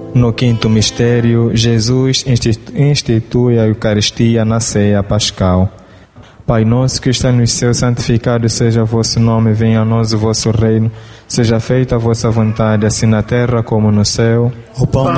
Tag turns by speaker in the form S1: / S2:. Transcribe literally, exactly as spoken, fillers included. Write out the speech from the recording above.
S1: No quinto mistério, Jesus institui a Eucaristia na ceia pascal. Pai nosso que está nos céus, santificado seja o vosso nome, venha a nós o vosso reino, seja feita a vossa vontade, assim na terra como no céu.
S2: O pão